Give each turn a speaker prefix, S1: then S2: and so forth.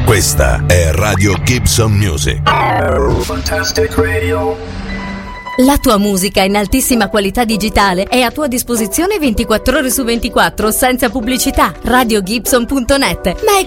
S1: Questa è Radio Gibson Music.
S2: Fantastic Radio.
S3: La tua musica in altissima qualità digitale è a tua disposizione 24 ore su 24 senza pubblicità. RadioGibson.net. Ma è